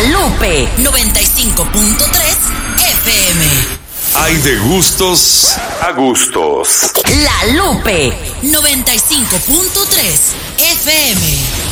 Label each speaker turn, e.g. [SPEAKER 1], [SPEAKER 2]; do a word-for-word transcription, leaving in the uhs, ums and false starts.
[SPEAKER 1] La Lupe noventa y cinco punto tres F M.
[SPEAKER 2] Hay de gustos a gustos.
[SPEAKER 1] La Lupe noventa y cinco punto tres F M.